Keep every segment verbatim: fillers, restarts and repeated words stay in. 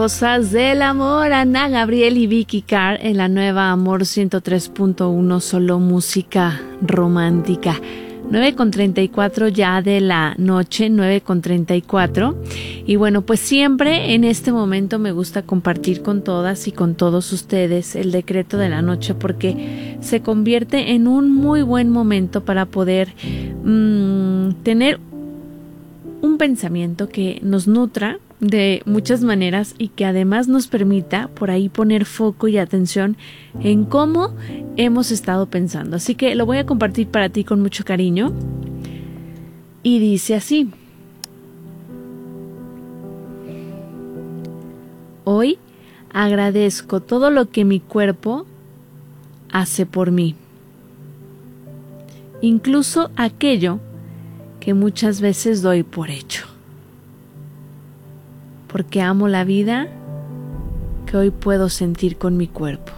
cosas del amor. Ana Gabriel y Vicky Carr en la nueva Amor ciento tres punto uno, solo música romántica. nueve con treinta y cuatro ya de la noche, nueve con treinta y cuatro. Y bueno, pues siempre en este momento me gusta compartir con todas y con todos ustedes el decreto de la noche, porque se convierte en un muy buen momento para poder mmm, tener un pensamiento que nos nutra de muchas maneras y que además nos permita por ahí poner foco y atención en cómo hemos estado pensando. Así que lo voy a compartir para ti con mucho cariño. Y dice así: hoy agradezco todo lo que mi cuerpo hace por mí, incluso aquello que muchas veces doy por hecho, porque amo la vida que hoy puedo sentir con mi cuerpo.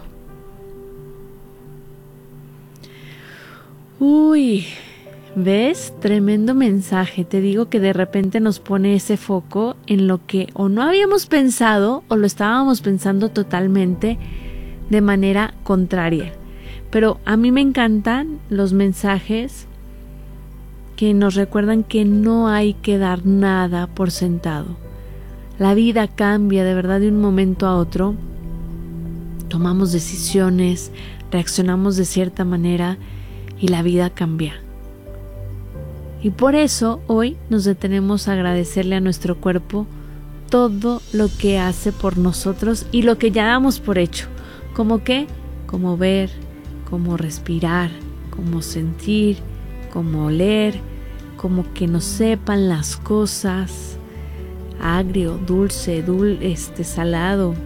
Uy, ¿ves? Tremendo mensaje. Te digo que de repente nos pone ese foco en lo que o no habíamos pensado o lo estábamos pensando totalmente de manera contraria. Pero a mí me encantan los mensajes que nos recuerdan que no hay que dar nada por sentado. La vida cambia de verdad de un momento a otro. Tomamos decisiones, reaccionamos de cierta manera y la vida cambia. Y por eso hoy nos detenemos a agradecerle a nuestro cuerpo todo lo que hace por nosotros y lo que ya damos por hecho. ¿Cómo qué? Como ver, como respirar, como sentir, como oler, como que nos sepan las cosas, agrio, dulce, dul, este, salado,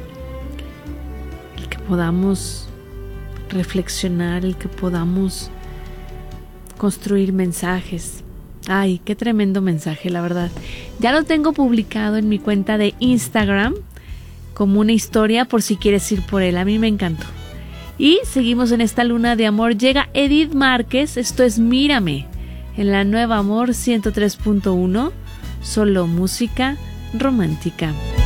el que podamos reflexionar, el que podamos construir mensajes. Ay, qué tremendo mensaje, la verdad. Ya lo tengo publicado en mi cuenta de Instagram como una historia por si quieres ir por él. A mí me encantó. Y seguimos en esta luna de amor. Llega Edith Márquez, esto es Mírame, en la nueva Amor ciento tres punto uno, solo música romántica.